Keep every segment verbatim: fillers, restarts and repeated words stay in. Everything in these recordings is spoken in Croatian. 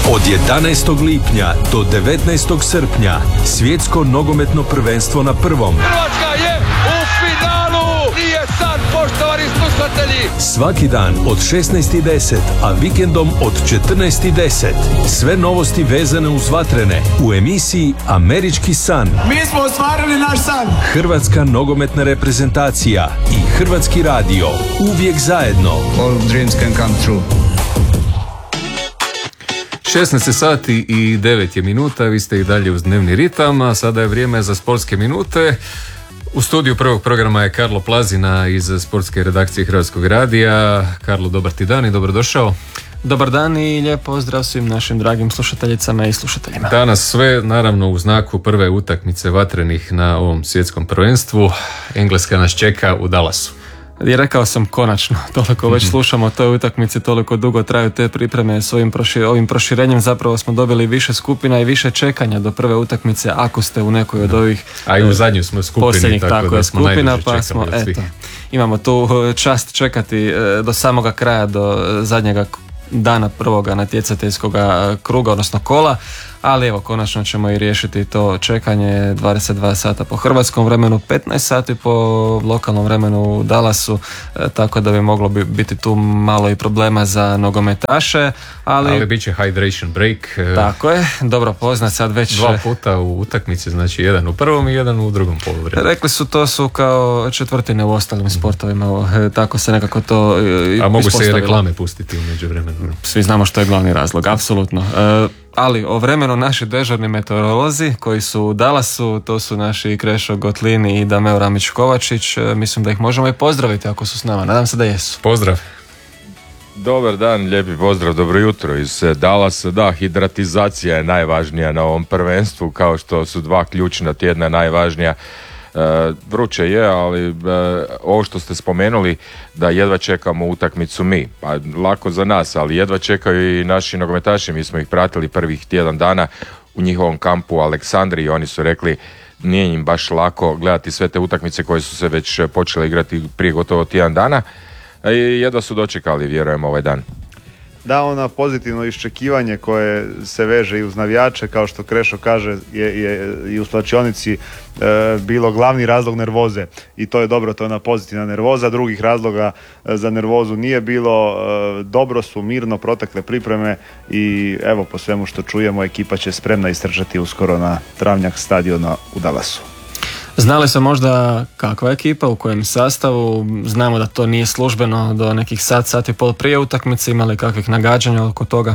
Od jedanaestog lipnja do devetnaestog srpnja svjetsko nogometno prvenstvo na prvom. Hrvatska je u finalu! Nije sad, poštovani slušatelji! Svaki dan od šesnaest i deset, a vikendom od četrnaest i deset. Sve novosti vezane uz vatrene u emisiji Američki san. Mi smo ostvarili naš san! Hrvatska nogometna reprezentacija i Hrvatski radio. Uvijek zajedno. All dreams can come true. šesnaest sati i devet je minuta, vi ste i dalje uz dnevni ritam, a sada je vrijeme za sportske minute. U studiju prvog programa je Karlo Plazina iz sportske redakcije Hrvatskog radija. Karlo, dobar ti dan i dobrodošao. Dobar dan i lijep pozdrav svim našim dragim slušateljicama i slušateljima. Danas sve naravno u znaku prve utakmice vatrenih na ovom svjetskom prvenstvu. Engleska nas čeka u Dallasu. I rekao sam konačno, toliko već slušamo o toj utakmici, toliko dugo traju te pripreme, s ovim, prošir, ovim proširenjem zapravo smo dobili više skupina i više čekanja do prve utakmice ako ste u nekoj od ovih a i u zadnju smo skupini, tako, tako da smo skupina, pa smo, eto, imamo tu čast čekati do samoga kraja, do zadnjega dana prvoga natjecateljskog kruga, odnosno kola, ali evo konačno ćemo i riješiti to čekanje. Dvadeset dva sata po hrvatskom vremenu, petnaest sati po lokalnom vremenu u Dallasu, e, tako da bi moglo bi biti tu malo i problema za nogometaše, ali, ali bit će hydration break. Tako je, dobro poznat sad već dva puta u utakmici, znači jedan u prvom i jedan u drugom poluvremenu. Rekli su to su kao četvrtine u ostalim sportovima, e, tako se nekako to e, a mogu se i reklame pustiti u međuvremenu. Svi znamo što je glavni razlog, apsolutno. E, ali o vremenu naši dežurni meteorolozi koji su u Dallasu, to su naši Krešo Gotlini i Dameo Ramić-Kovačić, mislim da ih možemo i pozdraviti ako su s nama, nadam se da jesu. Pozdrav. Dobar dan, lijepi pozdrav, dobro jutro iz Dallasa. Da, hidratizacija je najvažnija na ovom prvenstvu, kao što su dva ključna tjedna najvažnija. Uh, vruće je, ali uh, ovo što ste spomenuli da jedva čekamo utakmicu mi, pa lako za nas, ali jedva čekaju i naši nogometaši. Mi smo ih pratili prvih tjedan dana u njihovom kampu u Aleksandriji i oni su rekli nije im baš lako gledati sve te utakmice koje su se već počele igrati prije gotovo tjedan dana i jedva su dočekali, vjerujem, ovaj dan. Da, ono pozitivno iščekivanje koje se veže i uz navijače, kao što Krešo kaže, je, je i u slačionici e, bilo glavni razlog nervoze i to je dobro, to je ona pozitivna nervoza. Drugih razloga e, za nervozu nije bilo, e, dobro su mirno protekle pripreme i evo po svemu što čujemo ekipa će spremna istrčati uskoro na travnjak stadiona u Dallasu. Znali se možda kakva je ekipa, u kojem sastavu, znamo da to nije službeno do nekih sat, sat i pol prije utakmice, imali kakvih nagađanja oko toga?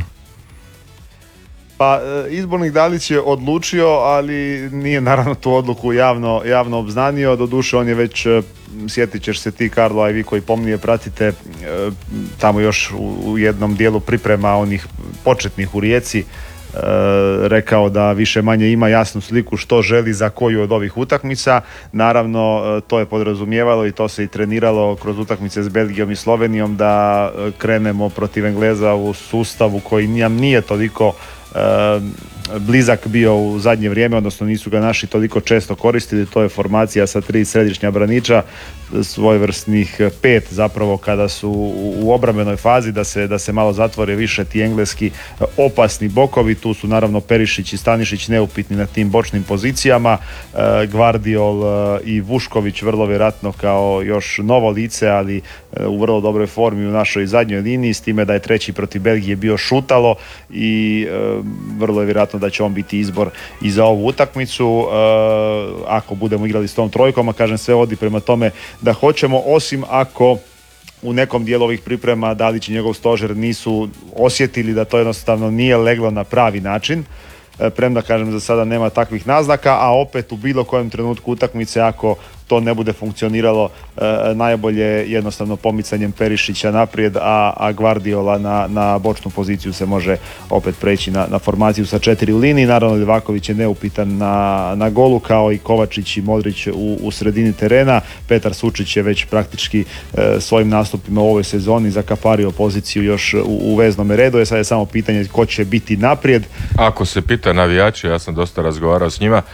Pa izbornik Dalić je odlučio, ali nije naravno tu odluku javno, javno obznanio, doduše on je već, sjetit ćeš se ti Karlo, a i vi koji pomnije pratite, tamo još u jednom dijelu priprema onih početnih u Rijeci, rekao da više manje ima jasnu sliku što želi za koju od ovih utakmica. Naravno to je podrazumijevalo i to se i treniralo kroz utakmice s Belgijom i Slovenijom da krenemo protiv Engleza u sustavu koji nam nije toliko blizak bio u zadnje vrijeme, odnosno nisu ga naši toliko često koristili. To je formacija sa tri središnja braniča, svojevrsnih pet zapravo kada su u obrambenoj fazi, da se, da se malo zatvore više ti engleski opasni bokovi. Tu su naravno Perišić i Stanišić neupitni na tim bočnim pozicijama, Gvardiol i Vušković vrlo vjerojatno kao još novo lice, ali u vrlo dobroj formi u našoj zadnjoj liniji, s time da je treći protiv Belgije bio Šutalo i vrlo je vjerojatno da će on biti izbor i za ovu utakmicu ako budemo igrali s tom trojkom, a kažem sve vodi prema tome da hoćemo, osim ako u nekom dijelu ovih priprema Dalić i njegov stožer nisu osjetili da to jednostavno nije leglo na pravi način, premda kažem za sada nema takvih naznaka, a opet u bilo kojem trenutku utakmice ako to ne bude funkcioniralo, e, najbolje jednostavno pomicanjem Perišića naprijed, a, a Gvardiola na, na bočnu poziciju se može opet preći na, na formaciju sa četiri u liniji. Naravno Livaković je neupitan na, na golu, kao i Kovačić i Modrić u, u sredini terena. Petar Sučić je već praktički e, svojim nastupima u ovoj sezoni zakapario poziciju još u, u veznom redu. Je sad je samo pitanje ko će biti naprijed. Ako se pita navijače, ja sam dosta razgovarao s njima,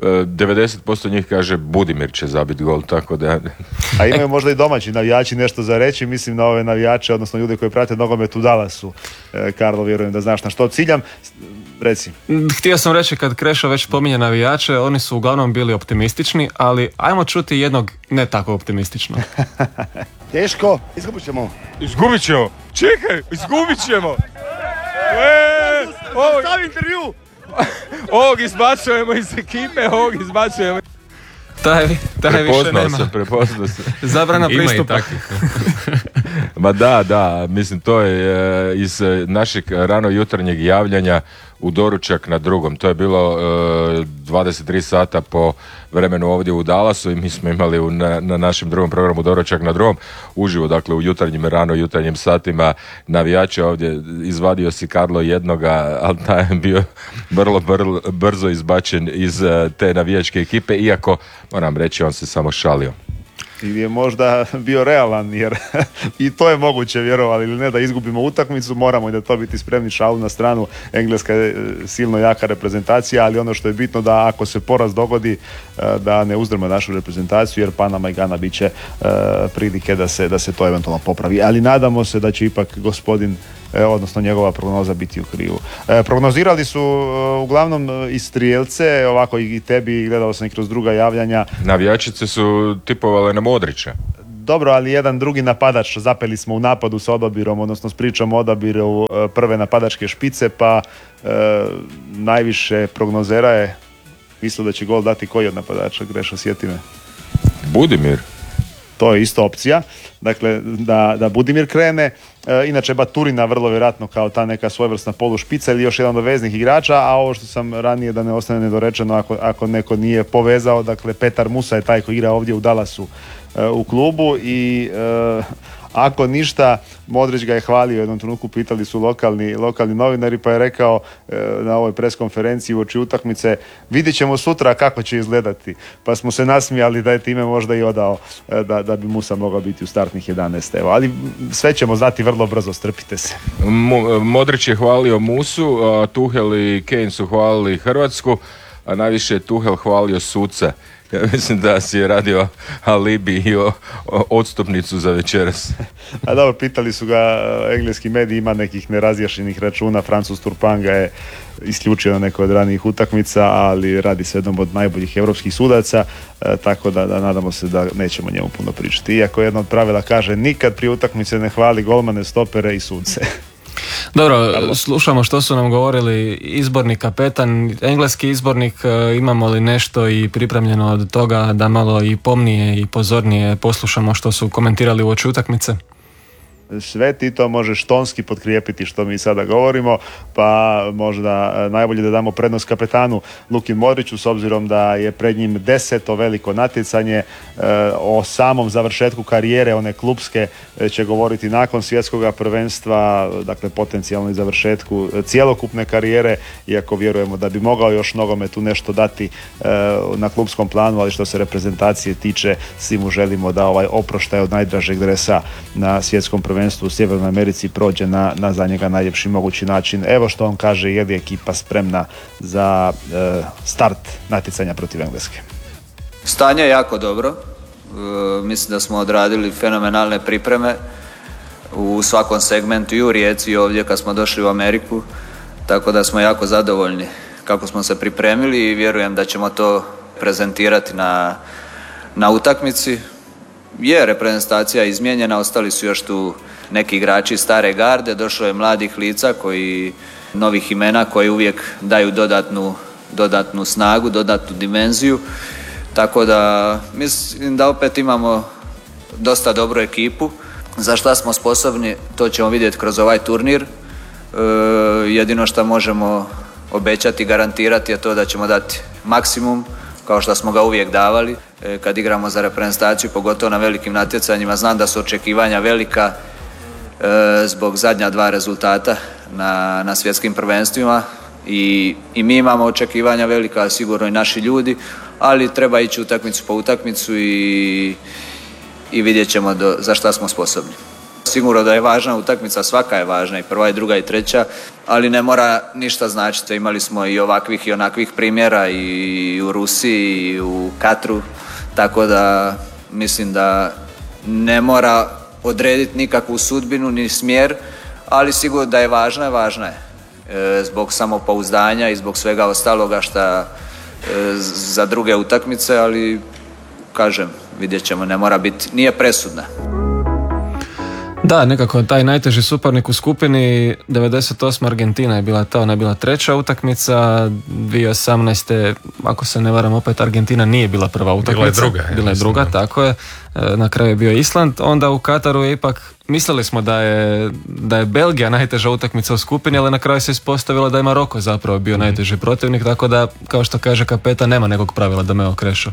devedeset posto njih kaže Budimir će zabiti gol, tako da... A imaju možda i domaći navijači nešto za reći, mislim na ove navijače, odnosno ljude koji prate nogomet u Dallasu. Karlo, vjerujem da znaš na što ciljam. Reci. Htio sam reći, kad Krešo već pominje navijače, oni su uglavnom bili optimistični, ali ajmo čuti jednog ne tako optimistično. Teško, izgubit ćemo. Izgubit ćemo? Čekaj, izgubit ćemo! Eee, ovog, stavi intervju! ovog izbacujemo iz ekipe, ovog izbacujemo. Taj, taj više Prepoznao nema. sam, prepoznao sam. Zabrana Ima i pristupa. takvih. Ma da, da, mislim to je e, iz e, našeg rano jutarnjeg javljanja u doručak na drugom. To je bilo e, dvadeset tri sata po vremenu ovdje u Dallasu i mi smo imali u, na, na našem drugom programu doručak na drugom uživo, dakle u jutarnjim, rano jutarnjim satima navijača ovdje. Izvadio si Karlo jednoga, ali taj je bio vrlo brlo, brzo izbačen iz e, te navijačke ekipe, iako moram reći on se samo šalio. Ili je možda bio realan, jer i to je moguće, vjerovali ili ne, da izgubimo utakmicu, moramo i da to biti spremni, šalu na stranu. Engleska je silno jaka reprezentacija, ali ono što je bitno da ako se poraz dogodi, da ne uzdrma našu reprezentaciju, jer Panama i Gana bit će prilike da se, da se to eventualno popravi. Ali nadamo se da će ipak gospodin, odnosno njegova prognoza biti u krivu. E, prognozirali su e, uglavnom i strijelce, ovako i tebi, gledao sam i kroz druga javljanja. Navijačice su tipovale na Modrića. Dobro, ali jedan drugi napadač, zapeli smo u napadu sa odabirom, odnosno s pričom o odabiru e, prve napadačke špice, pa e, najviše prognozera je mislio da će gol dati koji od napadača, Grešo, sjeti me. Budimir. To je isto opcija, dakle da, da Budimir krene, e, inače Baturina vrlo vjerojatno kao ta neka svojevrsna polušpica ili još jedan od veznih igrača, a ovo što sam ranije, da ne ostane nedorečeno ako, ako neko nije povezao, dakle Petar Musa je taj koji igra ovdje u Dallasu e, u klubu i e, ako ništa, Modrić ga je hvalio u jednom trenutku, pitali su lokalni, lokalni novinari, pa je rekao e, na ovoj preskonferenciji uoči utakmice, vidjet ćemo sutra kako će izgledati. Pa smo se nasmijali da je time možda i odao e, da, da bi Musa mogao biti u startnih jedanaest. Evo, ali sve ćemo znati vrlo brzo, strpite se. Mo- Modrić je hvalio Musu, a Tuhel i Kane su hvalili Hrvatsku, a najviše je Tuhel hvalio suce. Ja mislim da si je radio alibi i o, o, odstupnicu za večeras. A dobro, pitali su ga engleski mediji, ima nekih nerazjašnjenih računa, Francuz Turpan ga je isključio na nekoj od ranijih utakmica, ali radi se jednom od najboljih europskih sudaca, e, tako da, da nadamo se da nećemo njemu puno pričati. Iako jedno od pravila kaže, nikad prije utakmice ne hvali golmane, stopere i sudce. Dobro, slušamo što su nam govorili izbornik, kapetan, engleski izbornik, imamo li nešto i pripremljeno od toga da malo i pomnije i pozornije poslušamo što su komentirali uoči utakmice? Sve ti to možeš tonski potkrijepiti što mi sada govorimo, pa možda najbolje da damo prednost kapetanu Luki Modriću, s obzirom da je pred njim deseto veliko natjecanje. O samom završetku karijere, one klupske, će govoriti nakon svjetskog prvenstva, dakle potencijalno i završetku cjelokupne karijere, iako vjerujemo da bi mogao još nogometu nešto dati na klupskom planu, ali što se reprezentacije tiče, svi mu želimo da ovaj oproštaj od najdražeg dresa na svjetskom prvenstvu u Sjevernoj Americi prođe na, na za njega najljepši mogući način. Evo što on kaže, je li ekipa spremna za e, start natjecanja protiv Engleske? Stanje je jako dobro. E, mislim da smo odradili fenomenalne pripreme u svakom segmentu i u Rijeci i ovdje kad smo došli u Ameriku. Tako da smo jako zadovoljni kako smo se pripremili i vjerujem da ćemo to prezentirati na, na utakmici. Je reprezentacija izmijenjena, ostali su još tu neki igrači stare garde, došlo je mladih lica, koji, novih imena koji uvijek daju dodatnu, dodatnu snagu, dodatnu dimenziju. Tako da mislim da opet imamo dosta dobru ekipu. Za šta smo sposobni, to ćemo vidjeti kroz ovaj turnir. E, jedino što možemo obećati, garantirati je to da ćemo dati maksimum, kao što smo ga uvijek davali e, kad igramo za reprezentaciju, pogotovo na velikim natjecanjima. Znam da su očekivanja velika e, zbog zadnja dva rezultata na, na svjetskim prvenstvima i, i mi imamo očekivanja velika, sigurno i naši ljudi, ali treba ići utakmicu po utakmicu i, i vidjet ćemo do, za šta smo sposobni. Sigurno da je važna utakmica, svaka je važna, i prva i druga i treća, ali ne mora ništa značiti. Imali smo i ovakvih i onakvih primjera i u Rusiji i u Katru, tako da mislim da ne mora odrediti nikakvu sudbinu ni smjer, ali sigurno da je važna, važna je. E, zbog samopouzdanja i zbog svega ostaloga šta e, za druge utakmice, ali kažem, vidjet ćemo, ne mora biti, nije presudna. Da, nekako taj najteži suparnik u skupini, devedeset osma Argentina je bila ta, ona je bila treća utakmica, dvije tisuće osamnaeste ako se ne varam, opet Argentina nije bila prva utakmica. Bila je druga. Bila je druga, tako je. Na kraju je bio Island, onda u Kataru je ipak, mislili smo da je, da je Belgija najteža utakmica u skupini, ali na kraju se ispostavilo da je Maroko zapravo bio mm. najteži protivnik, tako da, kao što kaže kapetan, nema nekog pravila da me okrešu.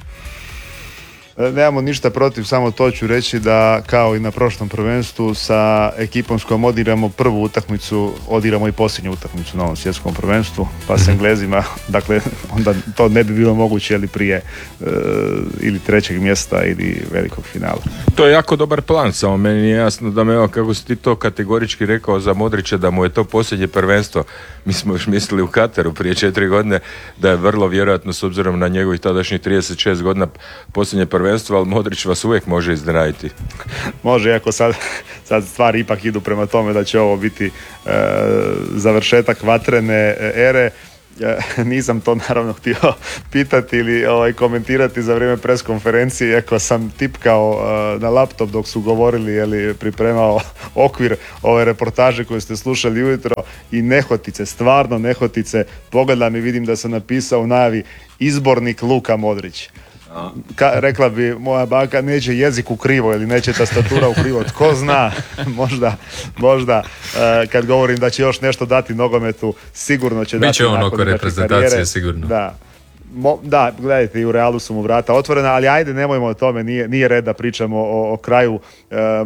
Nemamo ništa protiv, samo to ću reći da kao i na prošlom prvenstvu sa ekipom s kojom odiramo prvu utakmicu, odiramo i posljednju utakmicu na ovom svjetskom prvenstvu, pa s Englezima, dakle onda to ne bi bilo moguće ili prije e, ili trećeg mjesta ili velikog finala. To je jako dobar plan, samo meni nije jasno da me, evo, kako si ti to kategorički rekao za Modrića, da mu je to posljednje prvenstvo. Mi smo još mislili u Kataru prije četiri godine da je vrlo vjerojatno, s obzirom na njegovih tadašnjih trideset šest godina, posljednje prvenstvo, ali Modrić vas uvijek može iznenaditi. Može, iako sad, sad stvari ipak idu prema tome da će ovo biti e, završetak vatrene ere. E, nisam to naravno htio pitati ili ovaj, komentirati za vrijeme pres konferencije, iako sam tipkao e, na laptop dok su govorili, jeli, pripremao okvir ove reportaže koje ste slušali ujutro, i nehotice, stvarno nehotice, pogledam i vidim da sam napisao u najavi izbornik Luka Modrić. Ka, rekla bi moja baka, neće jezik u krivo ili neće tastatura u krivo, tko zna, možda, možda uh, kad govorim da će još nešto dati nogometu, sigurno će dati. Biće on oko reprezentacije, karijere. Sigurno. Da. Mo, da, gledajte, i u Realu su mu vrata otvorena, ali ajde, nemojmo o tome, nije, nije red da pričamo o, o kraju uh,